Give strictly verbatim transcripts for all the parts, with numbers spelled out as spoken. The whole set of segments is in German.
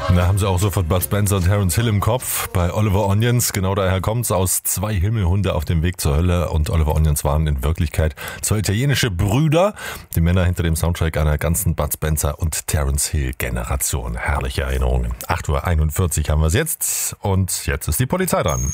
Da haben sie auch sofort Bud Spencer und Terence Hill im Kopf. Bei Oliver Onions, genau daher kommt's, aus zwei Himmelhunde auf dem Weg zur Hölle. Und Oliver Onions waren in Wirklichkeit zwei italienische Brüder. Die Männer hinter dem Soundtrack einer ganzen Bud Spencer und Terence Hill Generation. Herrliche Erinnerungen. acht Uhr einundvierzig haben wir es jetzt. Und jetzt ist die Polizei dran.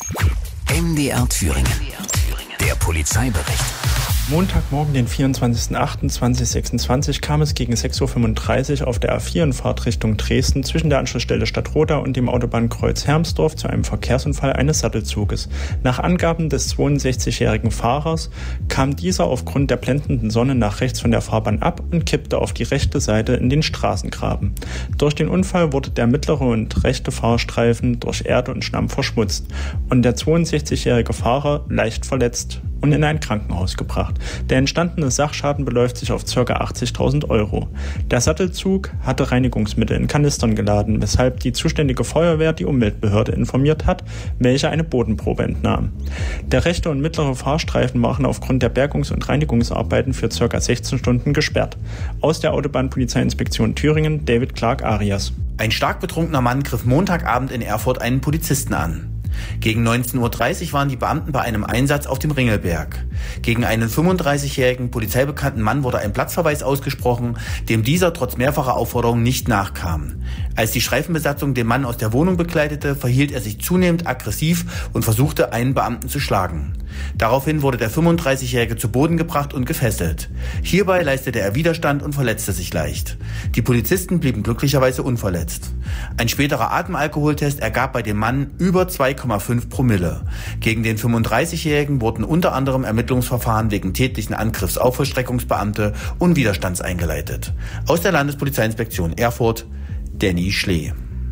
M D R Thüringen. Der Polizeibericht. Montagmorgen, den vierundzwanzigsten achten zweitausendsechsundzwanzig, kam es gegen sechs Uhr fünfunddreißig auf der A vier in Fahrtrichtung Dresden zwischen der Anschlussstelle Stadtroda und dem Autobahnkreuz Hermsdorf zu einem Verkehrsunfall eines Sattelzuges. Nach Angaben des zweiundsechzigjährigen Fahrers kam dieser aufgrund der blendenden Sonne nach rechts von der Fahrbahn ab und kippte auf die rechte Seite in den Straßengraben. Durch den Unfall wurde der mittlere und rechte Fahrstreifen durch Erde und Schlamm verschmutzt und der zweiundsechzigjährige Fahrer leicht verletzt und in ein Krankenhaus gebracht. Der entstandene Sachschaden beläuft sich auf ca. achtzigtausend Euro. Der Sattelzug hatte Reinigungsmittel in Kanistern geladen, weshalb die zuständige Feuerwehr die Umweltbehörde informiert hat, welche eine Bodenprobe entnahm. Der rechte und mittlere Fahrstreifen waren aufgrund der Bergungs- und Reinigungsarbeiten für ca. sechzehn Stunden gesperrt. Aus der Autobahnpolizeiinspektion Thüringen, David Clark Arias. Ein stark betrunkener Mann griff Montagabend in Erfurt einen Polizisten an. Gegen neunzehn Uhr dreißig waren die Beamten bei einem Einsatz auf dem Ringelberg. Gegen einen fünfunddreißigjährigen polizeibekannten Mann wurde ein Platzverweis ausgesprochen, dem dieser trotz mehrfacher Aufforderungen nicht nachkam. Als die Streifenbesatzung den Mann aus der Wohnung begleitete, verhielt er sich zunehmend aggressiv und versuchte, einen Beamten zu schlagen. Daraufhin wurde der fünfunddreißigjährige zu Boden gebracht und gefesselt. Hierbei leistete er Widerstand und verletzte sich leicht. Die Polizisten blieben glücklicherweise unverletzt. Ein späterer Atemalkoholtest ergab bei dem Mann über zwei Komma fünf Promille. Gegen den fünfunddreißigjährigen wurden unter anderem Ermittlungsverfahren wegen tätlichen Angriffs auf Vollstreckungsbeamte und Widerstands eingeleitet. Aus der Landespolizeiinspektion Erfurt, Danny Schlee.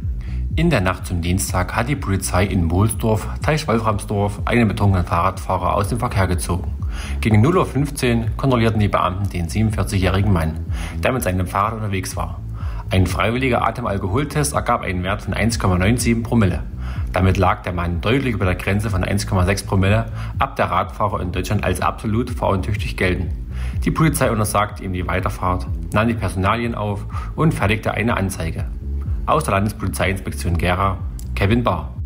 In der Nacht zum Dienstag hat die Polizei in Bohlsdorf, Teichwolframsdorf, einen betrunkenen Fahrradfahrer aus dem Verkehr gezogen. Gegen null Uhr fünfzehn kontrollierten die Beamten den siebenundvierzigjährigen Mann, der mit seinem Fahrrad unterwegs war. Ein freiwilliger Atemalkoholtest ergab einen Wert von eins Komma siebenundneunzig Promille. Damit lag der Mann deutlich über der Grenze von eins Komma sechs Promille, ab der Radfahrer in Deutschland als absolut fahruntüchtig gelten. Die Polizei untersagte ihm die Weiterfahrt, nahm die Personalien auf und fertigte eine Anzeige. Aus der Landespolizeiinspektion Gera, Kevin Bahr.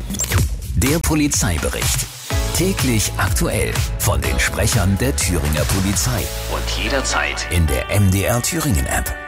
Der Polizeibericht. Täglich aktuell von den Sprechern der Thüringer Polizei. Und jederzeit in der M D R Thüringen App.